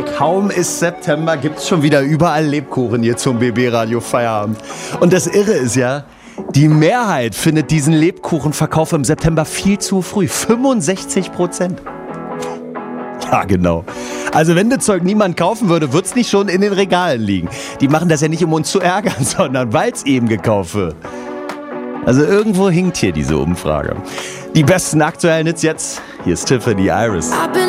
Kaum ist September, gibt's schon wieder überall Lebkuchen hier zum BB Radio Feierabend. Und das Irre ist ja, die Mehrheit findet diesen Lebkuchenverkauf im September viel zu früh. 65%. Ja, genau. Also wenn das Zeug niemand kaufen würde, würde es nicht schon in den Regalen liegen. Die machen das ja nicht, um uns zu ärgern, sondern weil es eben gekauft wird. Also irgendwo hinkt hier diese Umfrage. Die besten aktuellen Hits jetzt. Hier ist Tiffany Iris.